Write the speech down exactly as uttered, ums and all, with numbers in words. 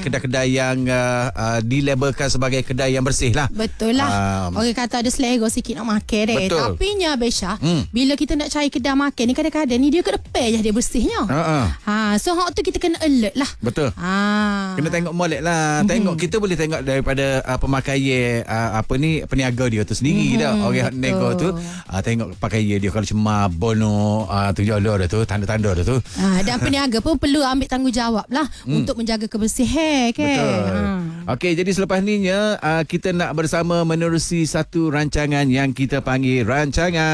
kedai-kedai yang uh, uh, dilabelkan sebagai kedai yang bersih lah. Betul lah. Um, Orang kata ada selera sikit nak makan deh. Betul. Tapi nya Besha, hmm. bila kita nak cari kedai makan ni kadang-kadang ni dia ke depan je dia bersihnya. Uh-uh. Ha, so hak tu kita kena alert lah. Betul. Ha. Kena tengok molek lah. Mm-hmm. Tengok kita boleh tengok daripada uh, pemakaian uh, apa ni peniaga dia tu sendiri mm-hmm. dah. Orang nego tu uh, tengok pakaian dia kalau cuma bono uh, tu jolo dah tu, tanda-tanda dah tu. Ha, dan peniaga pun perlu ambil tanggungjawab lah mm. untuk menjaga kebersihan kan. Betul. Ha. Okey, jadi selepas ni uh, kita nak bersama menerusi satu rancangan yang kita panggil rancangan